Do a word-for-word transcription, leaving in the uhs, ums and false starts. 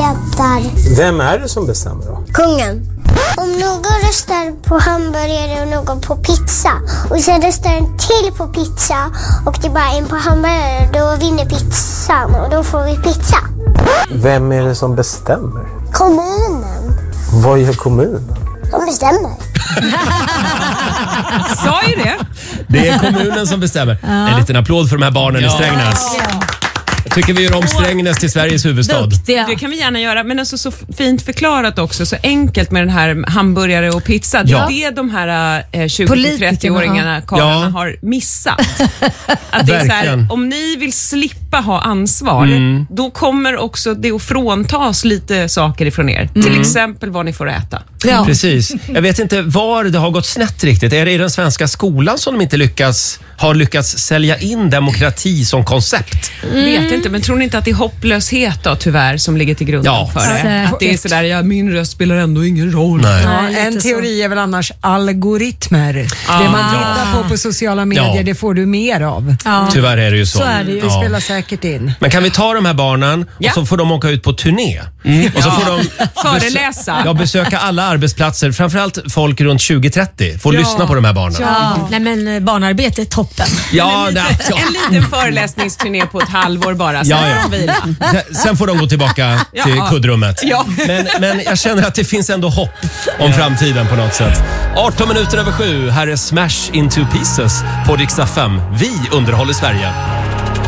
petar. Vem är det som bestämmer då? Kungen. Om någon röstar på hamburgare och någon på pizza och sen röstar en till på pizza och det är bara en på hamburgare, då vinner pizzan och då får vi pizza. Vem är det som bestämmer? Kommunen. Vad gör kommunen? De bestämmer. Sa ju det. Det är kommunen som bestämmer. Ja. En liten applåd för de här barnen ja. i Strängnäs. Ja. Jag tycker vi gör om Strängnäs till Sveriges huvudstad. Duktiga. Det kan vi gärna göra. Men alltså så fint förklarat också. Så enkelt med den här hamburgare och pizza. Ja. Det är det de här eh, tjugo till trettio-åringarna karlarna ja. har missat. Att det är så här, om ni vill slippa ha ansvar, mm. då kommer också det att fråntas lite saker ifrån er. Mm. Till exempel vad ni får äta. Ja. Precis. Jag vet inte var det har gått snett riktigt. Är det i den svenska skolan som de inte lyckas, har lyckats sälja in demokrati som koncept? Mm. Vet inte, men tror ni inte att det är hopplöshet då, tyvär, som ligger till grund ja. för det? Säkert. Att det är sådär, ja, min röst spelar ändå ingen roll. Nej. Ja, en teori är väl annars algoritmer. Ah. Det man tittar ja. på på sociala medier, ja. det får du mer av. Ja. Tyvärr är det ju så. Så är det ju. Det spelar säkert in. Men kan vi ta de här barnen ja. och så får de åka ut på turné? Mm. Och så får ja. de föreläsa. Ja, besöka alla arbetsplatser, framförallt folk runt tjugo trettio. Får ja. lyssna på de här barnen. Ja. Nej, men barnarbete är toppen. Ja, en, liten, ja. en liten föreläsningsturné på ett halvår bara. Sen, ja, ja. Sen, sen får de gå tillbaka till ja. kuddrummet. Ja. Men, men jag känner att det finns ändå hopp om ja. framtiden på något sätt. arton minuter över sju. Här är Smash Into Pieces på Rix F M. Vi underhåller Sverige.